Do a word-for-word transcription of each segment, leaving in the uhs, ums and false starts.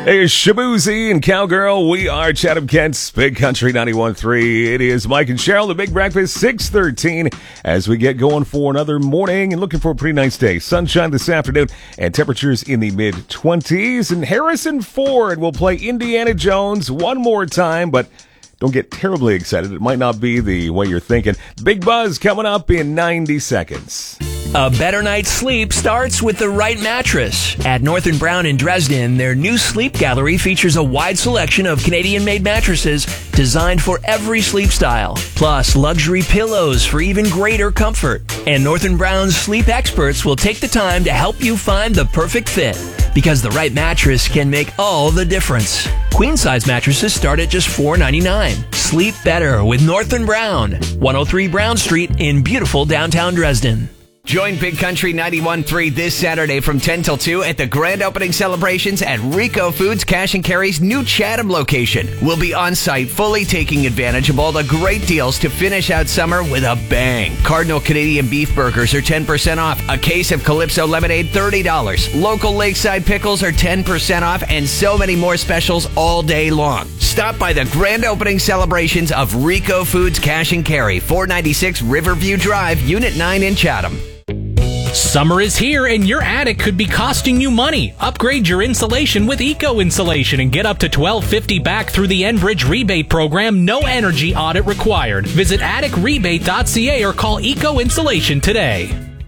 Hey, Shabuzi and Cowgirl, we are Chatham Kent's Big Country ninety-one point three. It is Mike and Cheryl, the Big Breakfast, six thirteen, as we get going for another morning and looking for a pretty nice day. Sunshine this afternoon and temperatures in the mid-twenties. And Harrison Ford will play Indiana Jones one more time, but don't get terribly excited. It might not be the way you're thinking. Big Buzz coming up in ninety seconds. A better night's sleep starts with the right mattress. At North and Brown in Dresden, their new sleep gallery features a wide selection of Canadian-made mattresses designed for every sleep style, plus luxury pillows for even greater comfort. And North and Brown's sleep experts will take the time to help you find the perfect fit, because the right mattress can make all the difference. Queen-size mattresses start at just four dollars and ninety-nine cents. Sleep better with North and Brown, one oh three Brown Street in beautiful downtown Dresden. Join Big Country ninety-one point three this Saturday from ten till two at the grand opening celebrations at Rico Foods Cash and Carry's new Chatham location. We'll be on site fully taking advantage of all the great deals to finish out summer with a bang. Cardinal Canadian beef burgers are ten percent off. A case of Calypso lemonade, thirty dollars. Local Lakeside pickles are ten percent off, and so many more specials all day long. Stop by the grand opening celebrations of Rico Foods Cash and Carry, four ninety-six Riverview Drive, Unit nine in Chatham. Summer is here and your attic could be costing you money. Upgrade your insulation with Eco Insulation and get up to twelve fifty back through the Enbridge rebate program. No energy audit required. Visit attic rebate dot c a or call Eco Insulation today.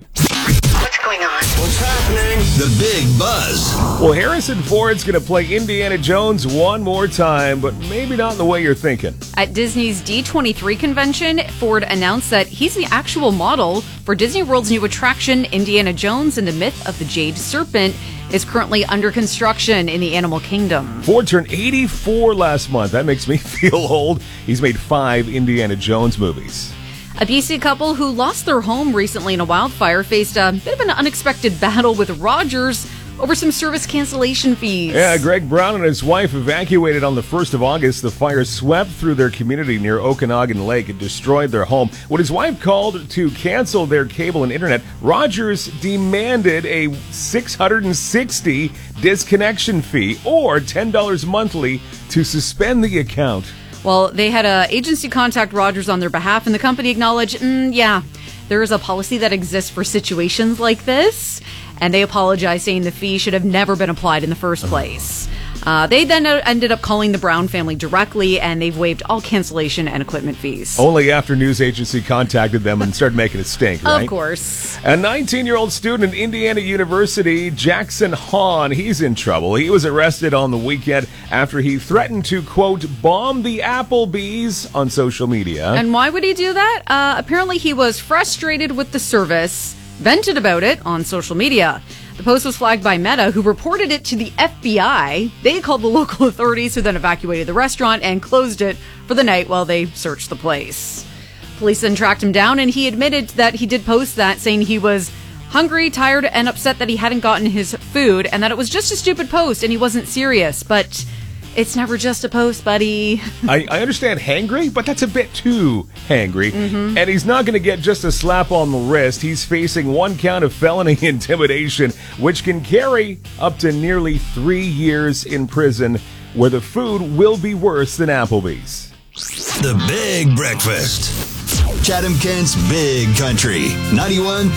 What's going on? What's happening? The Big Buzz. Well, Harrison Ford's going to play Indiana Jones one more time, but maybe not in the way you're thinking. At Disney's D twenty-three convention, Ford announced that he's the actual model for Disney World's new attraction, Indiana Jones and the Myth of the Jade Serpent, is currently under construction in the Animal Kingdom. Ford turned eighty-four last month. That makes me feel old. He's made five Indiana Jones movies. A B C couple who lost their home recently in a wildfire faced a bit of an unexpected battle with Rogers over some service cancellation fees. Yeah, Greg Brown and his wife evacuated on the first of August. The fire swept through their community near Okanagan Lake and destroyed their home. When his wife called to cancel their cable and internet, Rogers demanded a six hundred sixty dollars disconnection fee or ten dollars monthly to suspend the account. Well, they had an agency contact Rogers on their behalf, and the company acknowledged, mm, yeah, there is a policy that exists for situations like this, and they apologized, saying the fee should have never been applied in the first place. Uh, they then ended up calling the Brown family directly, and they've waived all cancellation and equipment fees. Only after news agency contacted them and started making it stink, right? Of course. A nineteen-year-old student at Indiana University, Jackson Hahn, he's in trouble. He was arrested on the weekend after he threatened to, quote, bomb the Applebee's on social media. And why would he do that? Uh, apparently he was frustrated with the service, vented about it on social media. The post was flagged by Meta, who reported it to the F B I. They called the local authorities, who then evacuated the restaurant and closed it for the night while they searched the place. Police then tracked him down, and he admitted that he did post that, saying he was hungry, tired, and upset that he hadn't gotten his food, and that it was just a stupid post and he wasn't serious. But it's never just a post, buddy. I, I understand hangry, but that's a bit too hangry. Mm-hmm. And he's not going to get just a slap on the wrist. He's facing one count of felony intimidation, which can carry up to nearly three years in prison, where the food will be worse than Applebee's. The Big Breakfast. Chatham Kent's Big Country ninety-one